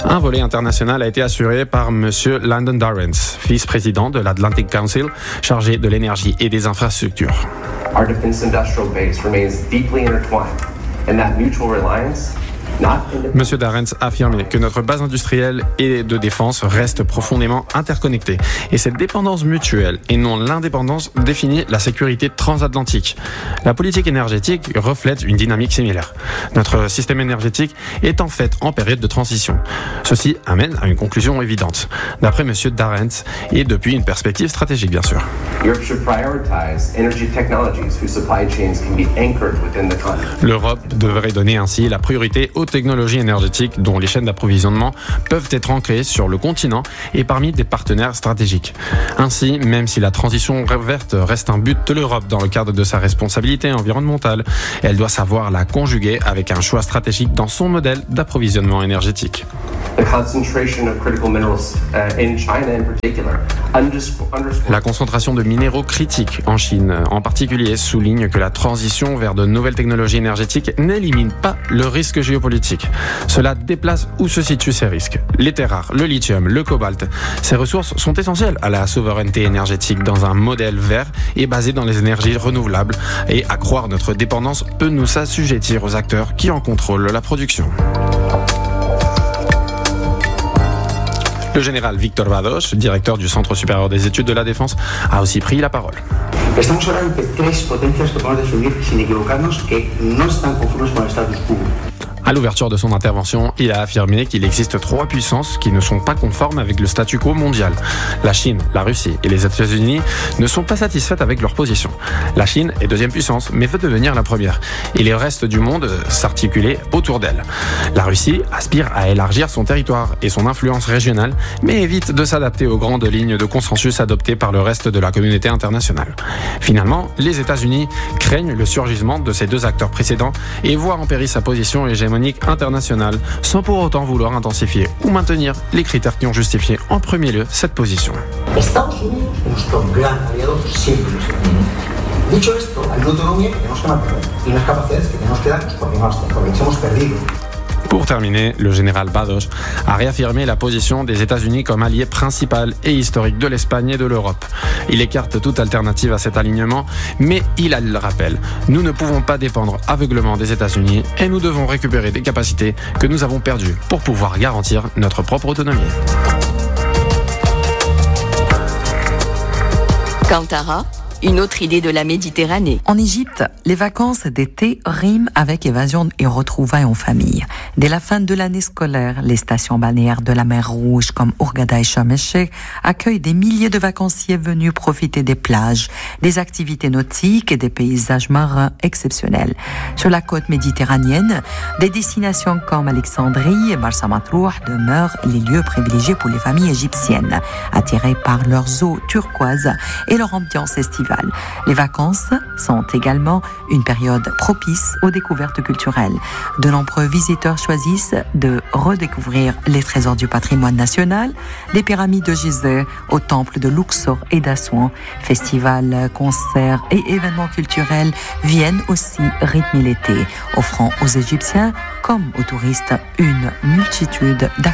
Un volet international a été assuré par M. Lyndon Durrance, vice-président de l'Atlantic Council, chargé de l'énergie et des infrastructures. Our defense industrial base remains deeply intertwined, and that mutual reliance. M. Durrance a affirmé que notre base industrielle et de défense reste profondément interconnectée. Et cette dépendance mutuelle et non l'indépendance définit la sécurité transatlantique. La politique énergétique reflète une dynamique similaire. Notre système énergétique est en fait en période de transition. Ceci amène à une conclusion évidente, d'après M. Durrance, et depuis une perspective stratégique bien sûr. L'Europe devrait donner ainsi la priorité aux technologies énergétiques dont les chaînes d'approvisionnement peuvent être ancrées sur le continent et parmi des partenaires stratégiques. Ainsi, même si la transition verte reste un but de l'Europe dans le cadre de sa responsabilité environnementale, elle doit savoir la conjuguer avec un choix stratégique dans son modèle d'approvisionnement énergétique. La concentration de minéraux critiques en Chine, en particulier, souligne que la transition vers de nouvelles technologies énergétiques n'élimine pas le risque géopolitique. Cela déplace où se situent ces risques. Les terres rares, le lithium, le cobalt, ces ressources sont essentielles à la souveraineté énergétique dans un modèle vert et basé dans les énergies renouvelables. Et accroire notre dépendance peut nous assujettir aux acteurs qui en contrôlent la production. Le général Víctor Vados, directeur du Centre supérieur des études de la défense, a aussi pris la parole. Estamos hablando de tres potencias que podemos definir, sin equivocarnos, que no están conformes con el status quo. À l'ouverture de son intervention, il a affirmé qu'il existe 3 puissances qui ne sont pas conformes avec le statu quo mondial. La Chine, la Russie et les États-Unis ne sont pas satisfaites avec leur position. La Chine est deuxième puissance, mais veut devenir la première. Et le reste du monde s'articuler autour d'elle. La Russie aspire à élargir son territoire et son influence régionale, mais évite de s'adapter aux grandes lignes de consensus adoptées par le reste de la communauté internationale. Finalement, les États-Unis craignent le surgissement de ces deux acteurs précédents et voient en péril sa position hégémonique internationale, sans pour autant vouloir intensifier ou maintenir les critères qui ont justifié en premier lieu cette position. Estados Unidos es nuestro gran aliado siempre. Dicho esto, hay una autonomía que tenemos que mantener y unas capacidades que tenemos que darnos porque nos hemos perdido. Pour terminer, le général Vados a réaffirmé la position des États-Unis comme allié principal et historique de l'Espagne et de l'Europe. Il écarte toute alternative à cet alignement, mais il le rappelle, nous ne pouvons pas dépendre aveuglément des États-Unis et nous devons récupérer des capacités que nous avons perdues pour pouvoir garantir notre propre autonomie. Kantara, une autre idée de la Méditerranée. En Égypte, les vacances d'été riment avec évasion et retrouvailles en famille. Dès la fin de l'année scolaire, les stations balnéaires de la mer Rouge comme Hurghada et Sharm el-Sheikh accueillent des milliers de vacanciers venus profiter des plages, des activités nautiques et des paysages marins exceptionnels. Sur la côte méditerranéenne, des destinations comme Alexandrie et Marsa Matrouh demeurent les lieux privilégiés pour les familles égyptiennes, attirées par leurs eaux turquoises et leur ambiance estivale. Les vacances sont également une période propice aux découvertes culturelles. De nombreux visiteurs choisissent de redécouvrir les trésors du patrimoine national, des pyramides de Gizeh au temple de Luxor et d'Assouan. Festivals, concerts et événements culturels viennent aussi rythmer l'été, offrant aux Égyptiens comme aux touristes une multitude d'activités.